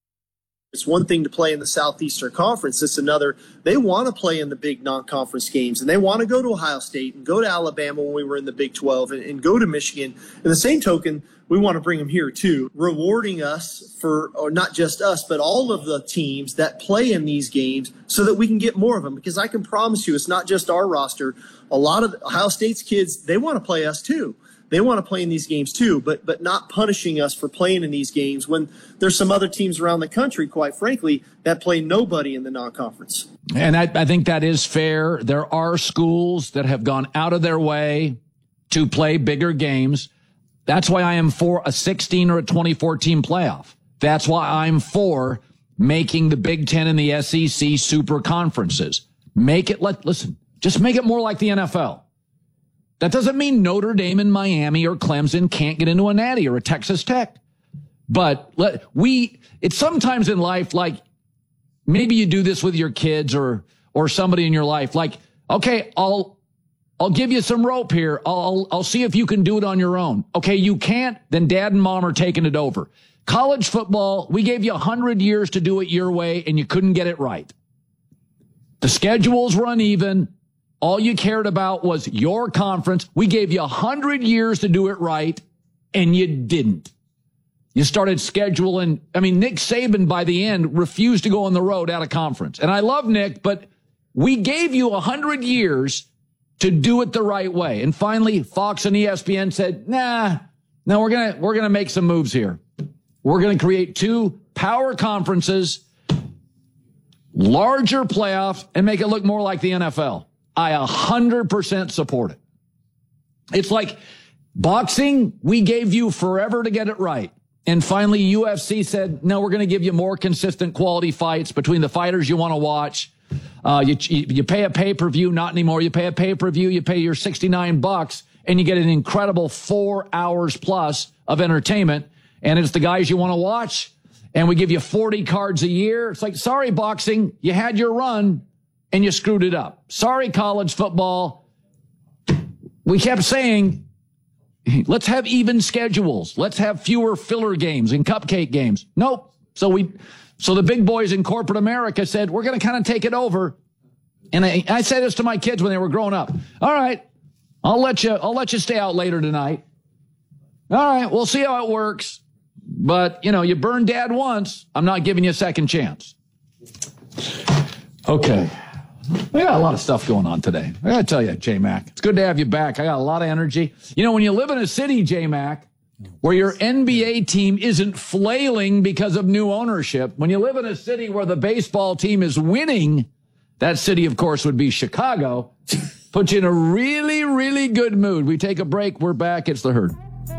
It's one thing to play in the Southeastern Conference. It's another. They want to play in the big non-conference games, and they want to go to Ohio State and go to Alabama when we were in the Big 12 and go to Michigan. In the same token, we want to bring them here too, rewarding us for, or not just us, but all of the teams that play in these games so that we can get more of them. Because I can promise you, it's not just our roster. A lot of Ohio State's kids, they want to play us too. They want to play in these games too, but not punishing us for playing in these games when there's some other teams around the country, quite frankly, that play nobody in the non-conference. And I think that is fair. There are schools that have gone out of their way to play bigger games. That's why I am for a 16 or a 24-team playoff. That's why I'm for making the Big Ten and the SEC super conferences. Listen, just make it more like the NFL. That doesn't mean Notre Dame and Miami or Clemson can't get into a Natty or a Texas Tech. But it's sometimes in life, like maybe you do this with your kids or somebody in your life. Like, okay, I'll give you some rope here. I'll see if you can do it on your own. Okay, you can't, then dad and mom are taking it over. College football, we gave you 100 years to do it your way and you couldn't get it right. The schedules were uneven. All you cared about was your conference. We gave you 100 years to do it right, and you didn't. You started scheduling. I mean, Nick Saban, by the end, refused to go on the road out of conference. And I love Nick, but we gave you 100 years to do it the right way. And finally, Fox and ESPN said, no, we're gonna make some moves here. We're going to create 2 power conferences, larger playoffs, and make it look more like the NFL. I 100% support it. It's like boxing. We gave you forever to get it right. And finally, UFC said, no, we're going to give you more consistent quality fights between the fighters you want to watch. You pay a pay-per-view, not anymore. You pay a pay-per-view, you pay your $69 and you get an incredible 4 hours plus of entertainment. And it's the guys you want to watch. And we give you 40 cards a year. It's like, sorry, boxing, you had your run. And you screwed it up. Sorry, college football. We kept saying, let's have even schedules. Let's have fewer filler games and cupcake games. Nope. So the big boys in corporate America said, we're going to kind of take it over. And I said this to my kids when they were growing up. All right, I'll let you stay out later tonight. All right, we'll see how it works. But, you burned dad once. I'm not giving you a second chance. Okay. We got a lot of stuff going on today. I got to tell you, J-Mac, it's good to have you back. I got a lot of energy. When you live in a city, J-Mac, where your NBA team isn't flailing because of new ownership, when you live in a city where the baseball team is winning, that city, of course, would be Chicago, puts you in a really, really good mood. We take a break. We're back. It's The Herd.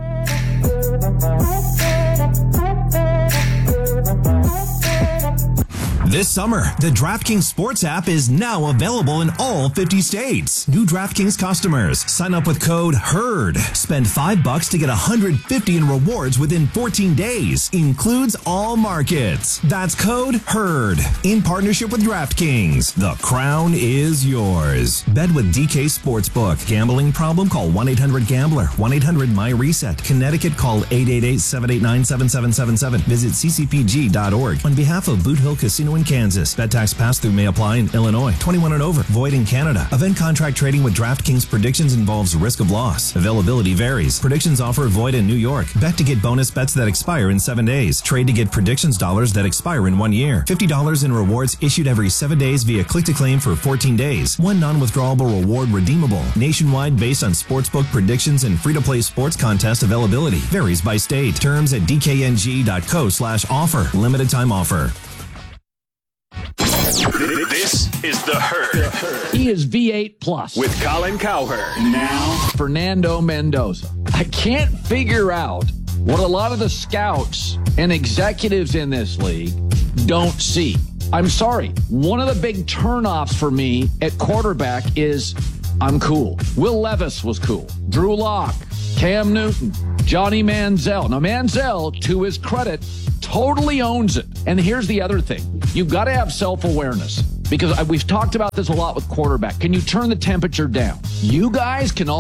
This summer, the DraftKings Sports app is now available in all 50 states. New DraftKings customers, sign up with code HERD. Spend $5 to get $150 in rewards within 14 days. Includes all markets. That's code HERD. In partnership with DraftKings, the crown is yours. Bet with DK Sportsbook. Gambling problem? Call 1-800-GAMBLER. 1-800-MY-RESET. Connecticut, call 888-789-7777. Visit ccpg.org. On behalf of Boot Hill Casino in Kansas. Bet tax pass-through may apply in Illinois. 21 and over. Void in Canada. Event contract trading with DraftKings Predictions involves risk of loss. Availability varies. Predictions offer void in New York. Bet to get bonus bets that expire in 7 days. Trade to get predictions dollars that expire in 1 year. $50 in rewards issued every 7 days via click-to-claim for 14 days. One non-withdrawable reward redeemable. Nationwide based on sportsbook predictions and free-to-play sports contest availability. Varies by state. Terms at dkng.co/offer. Limited time offer. This is The Herd. He is V8 Plus. With Colin Cowherd. Now, Fernando Mendoza. I can't figure out what a lot of the scouts and executives in this league don't see. I'm sorry. One of the big turnoffs for me at quarterback is I'm cool. Will Levis was cool. Drew Lock, Cam Newton, Johnny Manziel. Now, Manziel, to his credit, totally owns it. And here's the other thing. You've got to have self-awareness because we've talked about this a lot with quarterback. Can you turn the temperature down? You guys can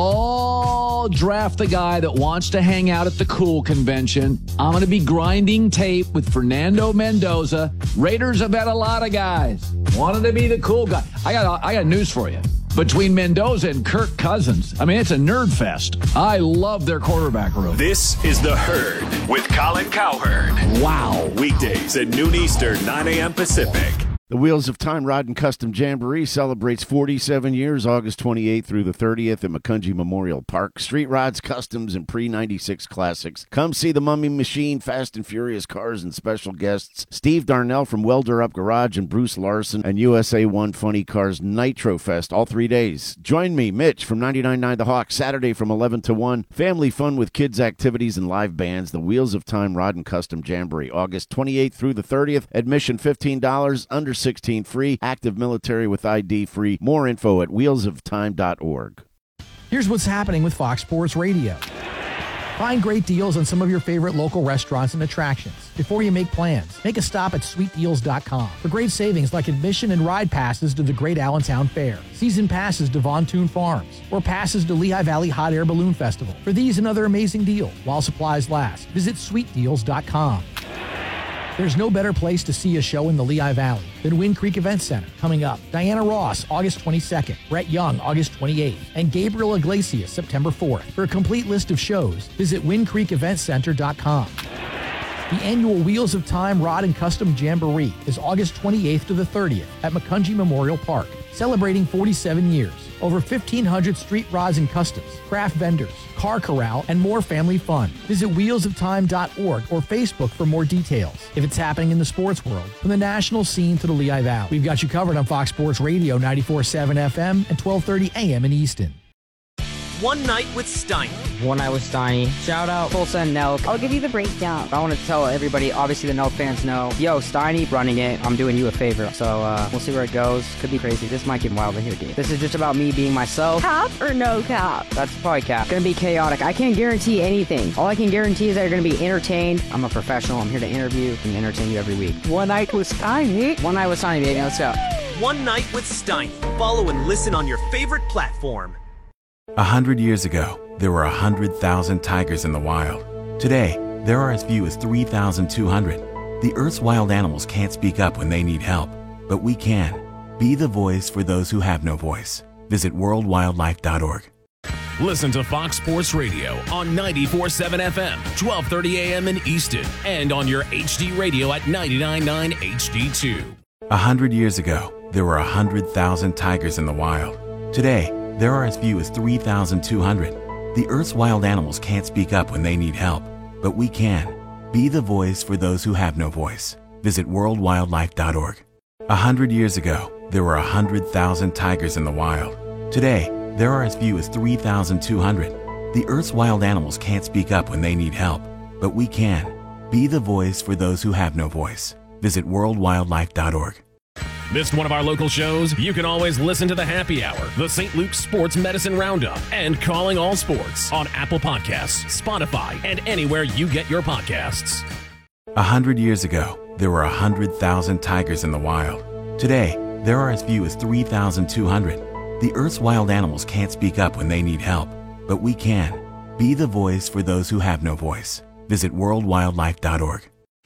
all draft the guy that wants to hang out at the cool convention. I'm going to be grinding tape with Fernando Mendoza. Raiders have had a lot of guys wanted to be the cool guy. I got news for you. Between Mendoza and Kirk Cousins, I mean, it's a nerd fest. I love their quarterback room. This is The Herd with Colin Cowherd. Wow. Weekdays at noon Eastern, 9 a.m. Pacific. The Wheels of Time Rod and Custom Jamboree celebrates 47 years, August 28th through the 30th at Macungie Memorial Park. Street rods, customs, and pre-96 classics. Come see the Mummy Machine, Fast and Furious cars, and special guests Steve Darnell from Welder Up Garage and Bruce Larson and USA 1 Funny Cars Nitro Fest all 3 days. Join me, Mitch, from 99.9 The Hawk, Saturday from 11 to 1. Family fun with kids' activities and live bands. The Wheels of Time Rod and Custom Jamboree, August 28th through the 30th. Admission $15, under 16 free, active military with ID free. More info at wheelsoftime.org. Here's what's happening with Fox Sports Radio. Find great deals on some of your favorite local restaurants and attractions. Before you make plans, make a stop at sweetdeals.com for great savings like admission and ride passes to the Great Allentown Fair, season passes to Von Toon Farms, or passes to Lehigh Valley Hot Air Balloon Festival. For these and other amazing deals, while supplies last, visit sweetdeals.com. There's no better place to see a show in the Lehigh Valley than Wind Creek Event Center. Coming up, Diana Ross, August 22nd, Brett Young, August 28th, and Gabriel Iglesias, September 4th. For a complete list of shows, visit windcreekeventcenter.com. The annual Wheels of Time Rod and Custom Jamboree is August 28th to the 30th at Macungie Memorial Park, celebrating 47 years. Over 1,500 street rods and customs, craft vendors, car corral, and more family fun. Visit wheelsoftime.org or Facebook for more details. If it's happening in the sports world, from the national scene to the Lehigh Valley, we've got you covered on Fox Sports Radio 94.7 FM and 1230 AM in Easton. One Night with Steiny. One Night with Steiny. Shout out Tulsa and Nelk. I'll give you the breakdown. I want to tell everybody, obviously the Nelk fans know, yo, Steiny running it. I'm doing you a favor. So we'll see where it goes. Could be crazy. This might get wild in here, dude. This is just about me being myself. Cap or no cap? That's probably cap. Gonna be chaotic. I can't guarantee anything. All I can guarantee is that you're gonna be entertained. I'm a professional. I'm here to interview and entertain you every week. One Night with Steiny. One Night with Steiny, baby. Let's go. One Night with Steiny. Follow and listen on your favorite platform. 100 years ago, there were 100,000 tigers in the wild. Today, there are as few as 3,200. The Earth's wild animals can't speak up when they need help, but we can. Be the voice for those who have no voice. Visit worldwildlife.org. Listen to Fox Sports Radio on 94.7 FM, 12:30 a.m. in Easton, and on your HD radio at 99.9 HD2. 100 years ago, there were 100,000 tigers in the wild. Today, there are as few as 3,200. The Earth's wild animals can't speak up when they need help, but we can. Be the voice for those who have no voice. Visit worldwildlife.org. 100 years ago, there were 100,000 tigers in the wild. Today, there are as few as 3,200. The Earth's wild animals can't speak up when they need help, but we can. Be the voice for those who have no voice. Visit worldwildlife.org. Missed one of our local shows? You can always listen to the Happy Hour, the St. Luke's Sports Medicine Roundup, and Calling All Sports on Apple Podcasts, Spotify, and anywhere you get your podcasts. 100 years ago, there were 100,000 tigers in the wild. Today, there are as few as 3,200. The Earth's wild animals can't speak up when they need help, but we can. Be the voice for those who have no voice. Visit worldwildlife.org.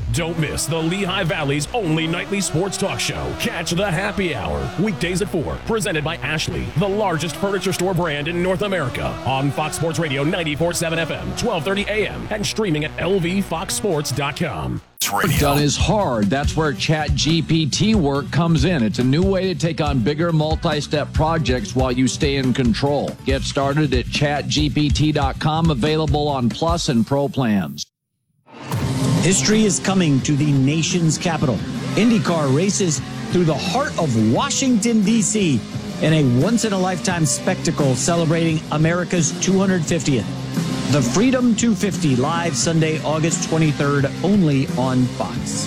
Don't miss the Lehigh Valley's only nightly sports talk show. Catch the Happy Hour, weekdays at 4, presented by Ashley, the largest furniture store brand in North America, on Fox Sports Radio 94.7 FM, 1230 AM, and streaming at lvfoxsports.com. Done is hard. That's where ChatGPT work comes in. It's a new way to take on bigger multi-step projects while you stay in control. Get started at chatgpt.com, available on Plus and Pro plans. History is coming to the nation's capital. IndyCar races through the heart of Washington, D.C. in a once-in-a-lifetime spectacle celebrating America's 250th. The Freedom 250, live Sunday, August 23rd, only on Fox.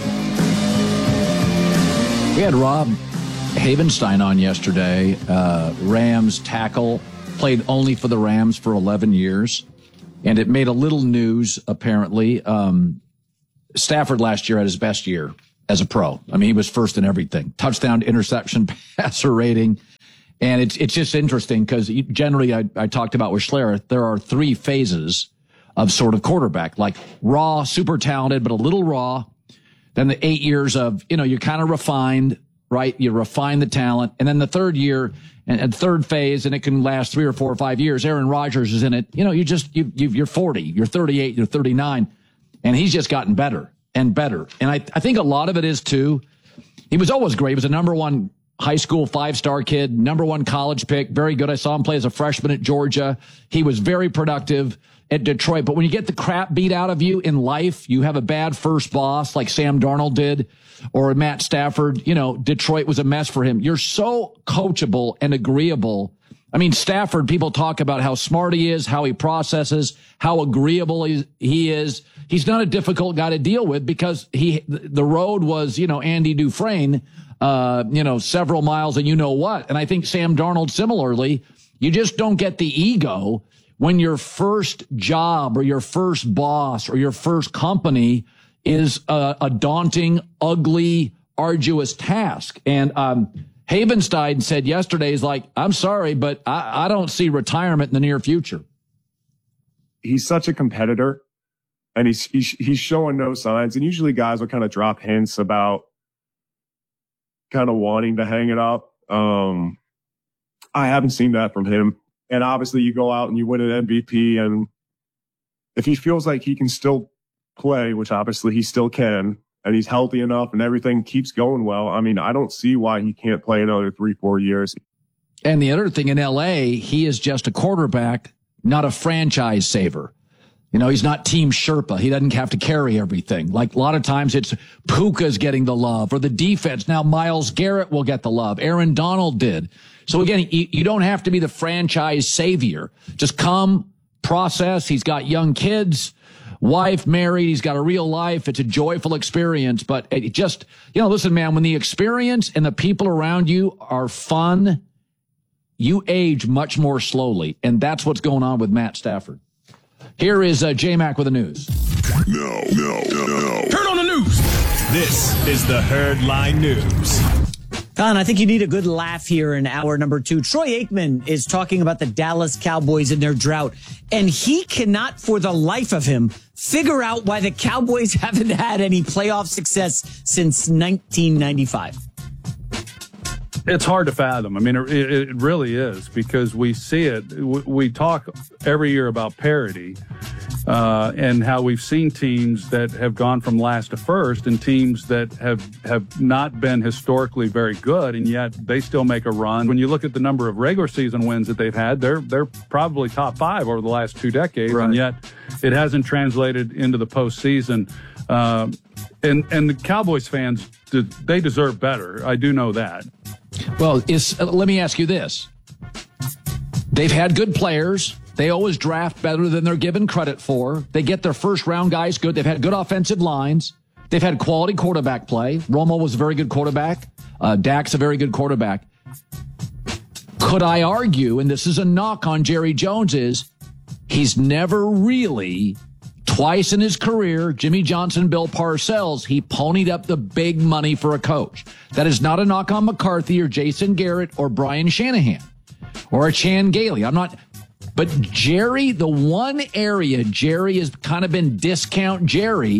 We had Rob Havenstein on yesterday, Rams tackle, played only for the Rams for 11 years, and it made a little news, apparently. Stafford last year had his best year as a pro. I mean, he was first in everything. Touchdown, interception, passer rating. And it's just interesting because generally I talked about with Schler, there are 3 phases of sort of quarterback, like raw, super talented, but a little raw. Then the 8 years of, you're kind of refined, right? You refine the talent. And then the third year and third phase, and it can last 3 or 4 or 5 years. Aaron Rodgers is in it. You're 40, you're 38, you're 39, and he's just gotten better and better. And I think a lot of it is too, he was always great. He was a number 1 high school 5-star kid, number 1 college pick, very good. I saw him play as a freshman at Georgia. He was very productive at Detroit. But when you get the crap beat out of you in life, you have a bad first boss like Sam Darnold did or Matt Stafford. Detroit was a mess for him. You're so coachable and agreeable. I mean, Stafford, people talk about how smart he is, how he processes, how agreeable he is. He's not a difficult guy to deal with because the road was, Andy Dufresne, several miles and what. And I think Sam Darnold, similarly, you just don't get the ego when your first job or your first boss or your first company is a daunting, ugly, arduous task. And Havenstein said yesterday, he's like, I'm sorry, but I don't see retirement in the near future. He's such a competitor, and he's showing no signs. And usually guys will kind of drop hints about kind of wanting to hang it up. I haven't seen that from him. And obviously you go out and you win an MVP, and if he feels like he can still play, which obviously he still can, and he's healthy enough and everything keeps going well, I mean, I don't see why he can't play another 3-4 years. And the other thing in LA, he is just a quarterback, not a franchise saver. He's not Team Sherpa. He doesn't have to carry everything. Like a lot of times it's Puka's getting the love or the defense. Now Myles Garrett will get the love. Aaron Donald did. So again, you don't have to be the franchise savior. Just come, process. He's got young kids, wife, married. He's got a real life. It's a joyful experience. But it just, listen, man, when the experience and the people around you are fun, you age much more slowly. And that's what's going on with Matt Stafford. Here is J-Mac with the news. No. Turn on the news. This is the Herd Line News. Colin, I think you need a good laugh here in hour number 2. Troy Aikman is talking about the Dallas Cowboys and their drought, and he cannot for the life of him figure out why the Cowboys haven't had any playoff success since 1995. It's hard to fathom. I mean, it really is, because we see it. We talk every year about parity and how we've seen teams that have gone from last to first and teams that have not been historically very good, and yet they still make a run. When you look at the number of regular season wins that they've had, they're probably top 5 over the last 2 decades, right. And yet it hasn't translated into the postseason. And the Cowboys fans, they deserve better. I do know that. Well, let me ask you this. They've had good players. They always draft better than they're given credit for. They get their first-round guys good. They've had good offensive lines. They've had quality quarterback play. Romo was a very good quarterback. Dak's a very good quarterback. Could I argue, and this is a knock on Jerry Jones, is he's never really, twice in his career, Jimmy Johnson, Bill Parcells, he ponied up the big money for a coach. That is not a knock on McCarthy or Jason Garrett or Brian Shanahan or a Chan Gailey. But Jerry, the one area Jerry has kind of been discount Jerry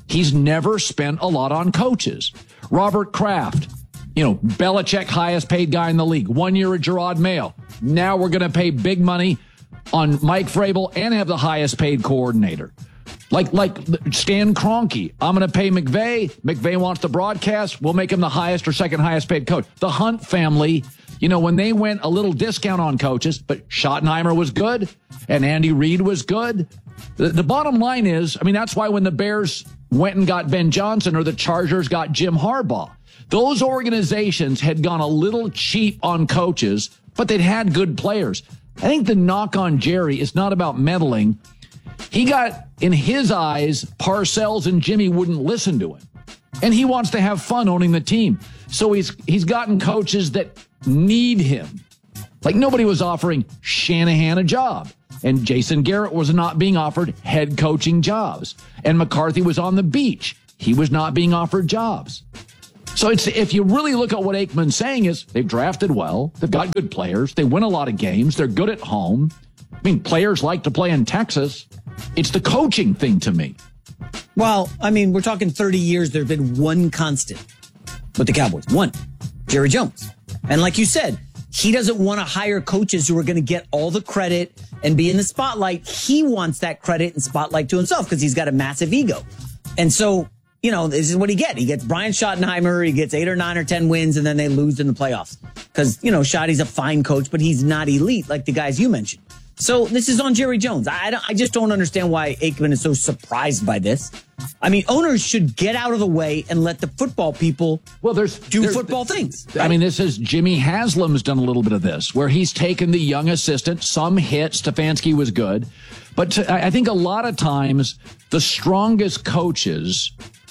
he's never spent a lot on coaches. Robert Kraft, Belichick, highest paid guy in the league. 1 year at Gerard Mayo. Now we're going to pay big money on Mike Vrabel and have the highest paid coordinator. Like Stan Kroenke. I'm going to pay McVay. McVay wants to broadcast. We'll make him the highest or second highest paid coach. The Hunt family, when they went a little discount on coaches, but Schottenheimer was good and Andy Reid was good. The bottom line is, that's why when the Bears went and got Ben Johnson or the Chargers got Jim Harbaugh, those organizations had gone a little cheap on coaches, but they'd had good players. I think the knock on Jerry is not about meddling. He got, in his eyes, Parcells and Jimmy wouldn't listen to him. And he wants to have fun owning the team. So he's gotten coaches that need him. Like nobody was offering Shanahan a job. And Jason Garrett was not being offered head coaching jobs. And McCarthy was on the beach. He was not being offered jobs. So if you really look at what Aikman's saying is they've drafted well. They've got good players. They win a lot of games. They're good at home. Players like to play in Texas. It's the coaching thing to me. Well, we're talking 30 years. There's been one constant with the Cowboys. One, Jerry Jones. And like you said, he doesn't want to hire coaches who are going to get all the credit and be in the spotlight. He wants that credit and spotlight to himself because he's got a massive ego. And so, this is what he gets. He gets Brian Schottenheimer. He gets 8 or 9 or 10 wins, and then they lose in the playoffs. Because, Schotty's a fine coach, but he's not elite like the guys you mentioned. So this is on Jerry Jones. I just don't understand why Aikman is so surprised by this. Owners should get out of the way and let the football people do football things. Right? This is Jimmy Haslam's done a little bit of this, where he's taken the young assistant. Some hit. Stefanski was good. But I think a lot of times the strongest coaches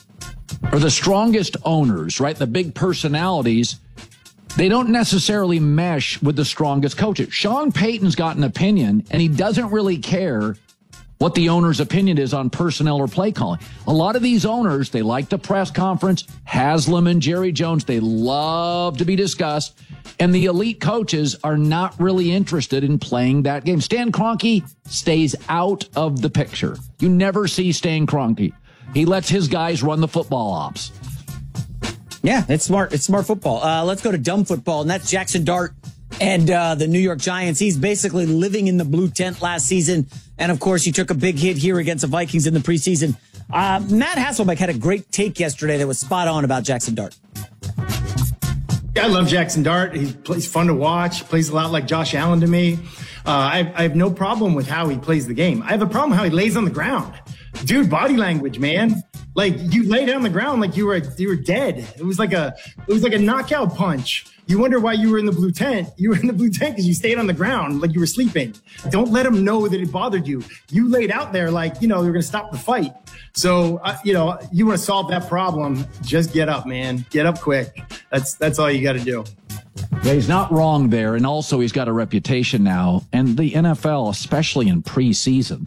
or the strongest owners, right, the big personalities, they don't necessarily mesh with the strongest coaches. Sean Payton's got an opinion, and he doesn't really care what the owner's opinion is on personnel or play calling. A lot of these owners, they like the press conference. Haslam and Jerry Jones, they love to be discussed. And the elite coaches are not really interested in playing that game. Stan Kroenke stays out of the picture. You never see Stan Kroenke. He lets his guys run the football ops. Yeah, it's smart. It's smart football. Let's go to dumb football, and that's Jackson Dart and the New York Giants. He's basically living in the blue tent last season, and of course, he took a big hit here against the Vikings in the preseason. Matt Hasselbeck had a great take yesterday that was spot on about Jackson Dart. I love Jackson Dart. He's fun to watch. Plays a lot like Josh Allen to me. I have no problem with how he plays the game. I have a problem how he lays on the ground. Dude, body language, man. Like you lay down on the ground like you were dead. It was like a knockout punch. You wonder why you were in the blue tent. You were in the blue tent because you stayed on the ground like you were sleeping. Don't let them know that it bothered you. You laid out there like, they were going to stop the fight. So, you want to solve that problem, just get up, man. Get up quick. That's all you got to do. Yeah, he's not wrong there. And also he's got a reputation now. And the NFL, especially in preseason,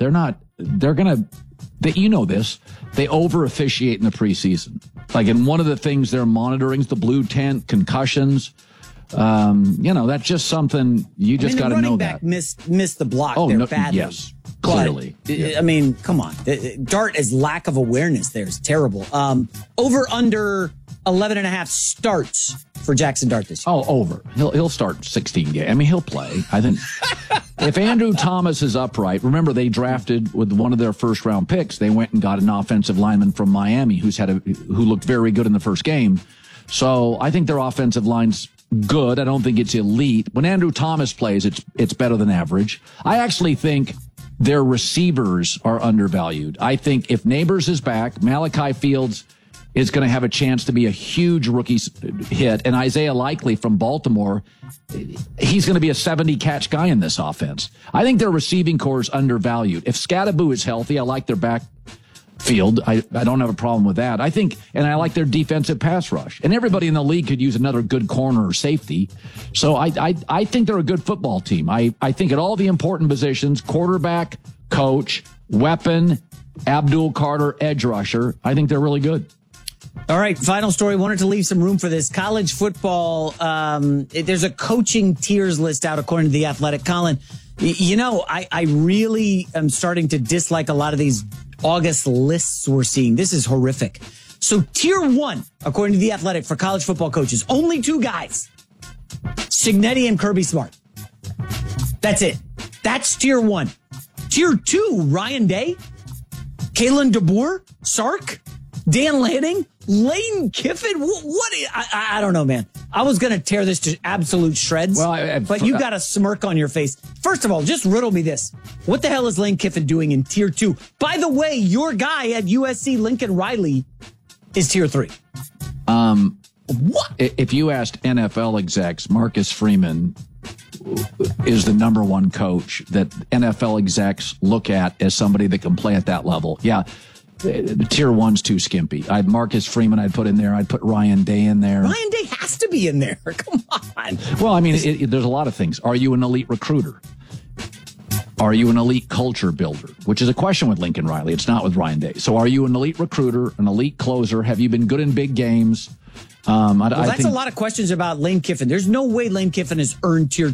they over officiate in the preseason. Like, and one of the things they're monitoring is the blue tent, concussions. That's just something you just got to know that. Missed the block there badly. Yes, clearly. But, come on. Dart's lack of awareness there is terrible. Over under 11.5 starts for Jackson Dart this year. Oh, over. He'll start 16 games. He'll play. I think if Andrew Thomas is upright, remember they drafted with one of their first round picks. They went and got an offensive lineman from Miami who looked very good in the first game. So I think their offensive line's good. I don't think it's elite. When Andrew Thomas plays, it's better than average. I actually think their receivers are undervalued. I think if Neighbors is back, Malachi Fields is going to have a chance to be a huge rookie hit. And Isaiah Likely from Baltimore, he's going to be a 70-catch guy in this offense. I think their receiving core is undervalued. If Scatterboo is healthy, I like their backfield. I don't have a problem with that. And I like their defensive pass rush. And everybody in the league could use another good corner or safety. So I think they're a good football team. I think at all the important positions, quarterback, coach, weapon, Abdul Carter, edge rusher, I think they're really good. All right, final story. Wanted to leave some room for this. College football, there's a coaching tiers list out according to The Athletic. Colin, I really am starting to dislike a lot of these August lists we're seeing. This is horrific. So tier 1, according to The Athletic, for college football coaches, only 2 guys, Cignetti and Kirby Smart. That's it. That's tier 1. Tier 2, Ryan Day, Kalen DeBoer, Sark, Dan Lanning, Lane Kiffin. I don't know, man. I was going to tear this to absolute shreds, but you got a smirk on your face. First of all, just riddle me this. What the hell is Lane Kiffin doing in tier 2? By the way, your guy at USC, Lincoln Riley, is tier 3. What? If you asked NFL execs, Marcus Freeman is the number 1 coach that NFL execs look at as somebody that can play at that level. Yeah. Tier 1's too skimpy. Marcus Freeman I'd put in there. I'd put Ryan Day in there. Ryan Day has to be in there. Come on. Well, I mean, there's a lot of things. Are you an elite recruiter? Are you an elite culture builder? Which is a question with Lincoln Riley. It's not with Ryan Day. So are you an elite recruiter, an elite closer? Have you been good in big games? That's a lot of questions about Lane Kiffin. There's no way Lane Kiffin has earned tier